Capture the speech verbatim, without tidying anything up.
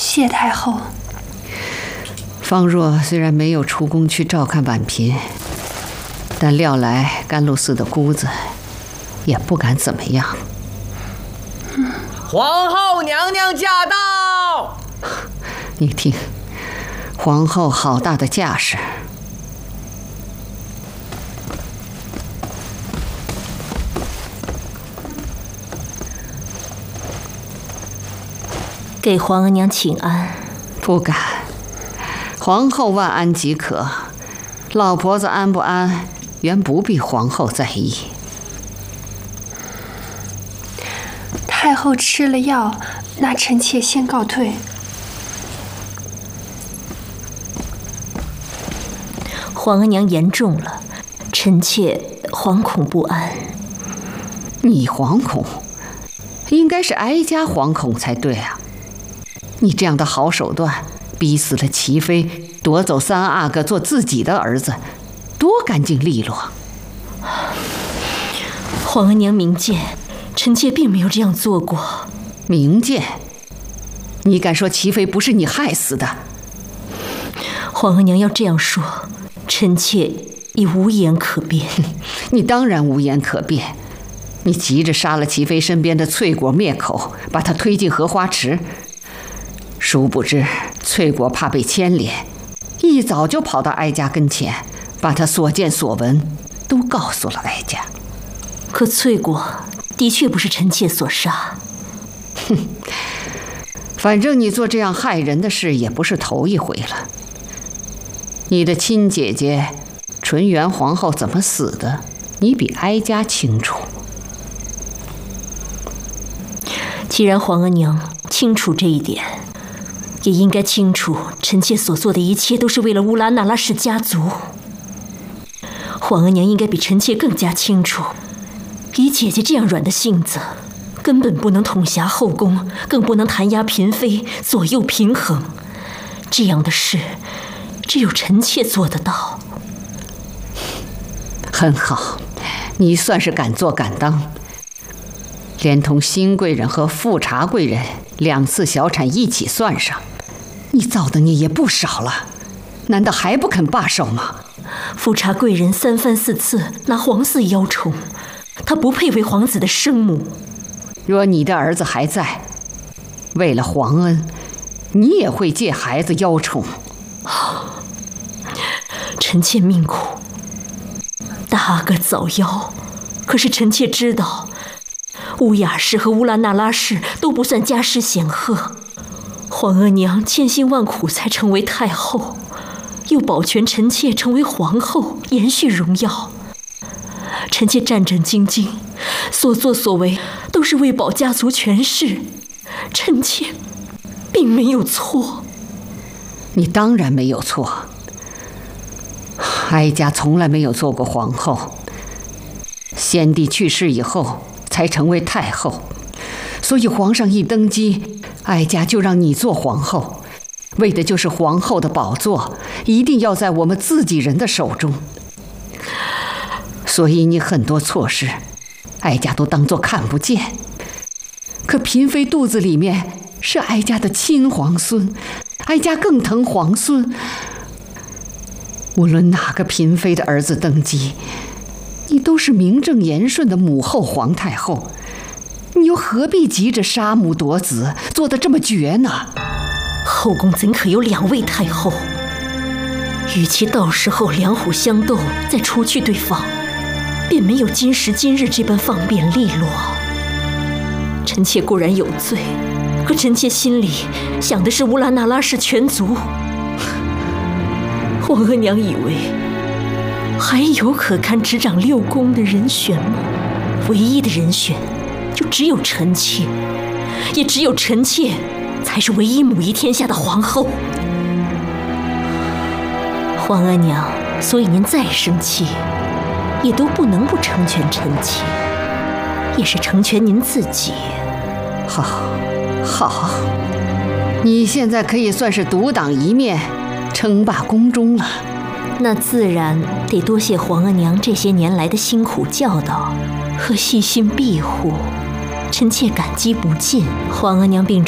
谢太后。 方若虽然没有出宫去照看婉嫔，但料来甘露寺的姑子也不敢怎么样。 嗯、 皇后娘娘驾到！ 你听，皇后好大的架势！ 给皇额娘请安。 不敢，皇后万安即可，老婆子安不安，原不必皇后在意。 太后吃了药，那臣妾先告退。 皇额娘言重了，臣妾惶恐不安。 你惶恐，应该是哀家惶恐才对啊！你这样的好手段，逼死了齐妃，夺走三阿哥做自己的儿子，多干净利落。 皇额娘明鉴，臣妾并没有这样做过。 明鉴？你敢说齐妃不是你害死的？ 皇额娘要这样说，臣妾已无言可辩。 你当然无言可辩。你急着杀了齐妃身边的翠果灭口，把她推进荷花池，殊不知翠果怕被牵连，一早就跑到哀家跟前，把她所见所闻都告诉了哀家。 可翠果的确不是臣妾所杀。 哼，反正你做这样害人的事也不是头一回了。你的亲姐姐纯元皇后怎么死的，你比哀家清楚。 既然皇额娘清楚这一点，也应该清楚臣妾所做的一切都是为了乌拉那拉氏家族。皇额娘应该比臣妾更加清楚，以姐姐这样软的性子，根本不能统辖后宫，更不能弹压嫔妃，左右平衡。这样的事，只有臣妾做得到。 很好，你算是敢做敢当。连同新贵人和富察贵人两次小产一起算上，你造的孽也不少了，难道还不肯罢手吗？ 富察贵人三番四次拿皇嗣邀宠，她不配为皇子的生母。 若你的儿子还在，为了皇恩，你也会借孩子邀宠。 臣妾命苦，大阿哥早夭，可是臣妾知道乌雅氏和乌拉那拉氏都不算家世显赫，皇额娘千辛万苦才成为太后，又保全臣妾成为皇后，延续荣耀。臣妾战战兢兢，所作所为都是为保家族权势，臣妾并没有错。 你当然没有错，哀家从来没有做过皇后，先帝去世以后才成为太后，所以皇上一登基，哀家就让你做皇后，为的就是皇后的宝座一定要在我们自己人的手中。所以你很多错事，哀家都当作看不见。可嫔妃肚子里面是哀家的亲皇孙，哀家更疼皇孙。无论哪个嫔妃的儿子登基，你都是名正言顺的母后皇太后，你又何必急着杀母夺子，做得这么绝呢？ 后宫怎可有两位太后？与其到时候两虎相斗，再除去对方，便没有今时今日这般方便利落。臣妾固然有罪，可臣妾心里想的是乌拉那拉氏全族。皇额娘以为还有可堪执掌六宫的人选吗？唯一的人选就只有臣妾，也只有臣妾才是唯一母仪天下的皇后。皇额娘，所以您再生气，也都不能不成全臣妾，也是成全您自己。 好，好，你现在可以算是独当一面，称霸宫中了。 那自然得多谢皇额娘这些年来的辛苦教导和细心庇护，臣妾感激不尽。皇额娘并